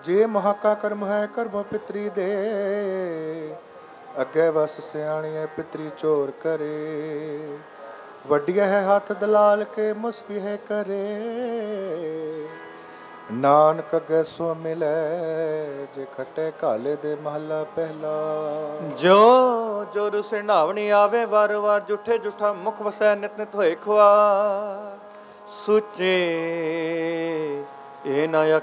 ਜੇ ਮਹਾਕਾ ਕਰਮ ਹੈ ਕਰਮ ਪਿਤਰੀ ਦੇ, ਅੱਗੇ ਵਸ ਸਿਆਣੀਏ ਪਿਤਰੀ ਚੋਰ ਕਰੇ। ਵੱਡਿਆ ਹੈ ਹੱਥ ਦਲਾਲ ਕੇ ਮੁਸਫੀ ਹੈ ਕਰੇ, ਨਾਨਕ ਅੱਗੇ ਸੋ ਮਿਲੇ ਜੇ ਖੱਟੇ ਕਾਲੇ ਦੇ ਮਹਲਾ ਪਹਿਲਾ। ਜੋ ਜੋ ਰੁਸੇ ਨਹਾਵਣੀ ਆਵੇ ਵਾਰ ਵਾਰ, ਜੁਠੇ ਜੁਠਾ ਮੁਖ ਵਸੈ ਨਿਤ ਨਿਤ ਹੋਏ ਖੁਆ। ਸੁਚੇ ਇਹ ਨਾ